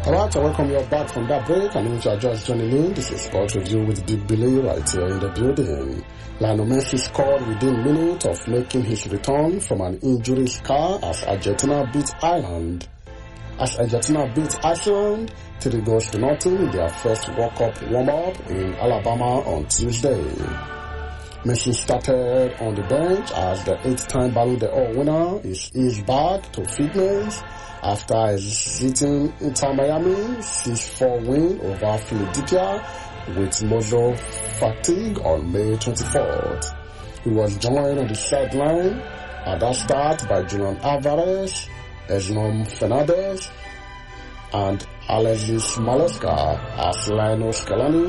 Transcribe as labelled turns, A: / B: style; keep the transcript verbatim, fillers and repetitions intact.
A: Alright, I welcome you back from that break, and if you are just joining in, this is Sport Review with Big Billy right here in the building. Lionel Messi scored within minutes of making his return from an injury scar as Argentina beat Ireland. As Argentina beat Iceland three goals to nothing in their first World Cup warm-up in Alabama on Tuesday. Messi started on the bench as the eight-time Ballon d'Or winner is eased back to fitness after exiting Inter Miami six four win over Philadelphia with muscle fatigue on May twenty-fourth. He was joined on the sideline at that start by Julian Alvarez, Edson Fernandez, and Alexis Maresca as Lionel Scaloni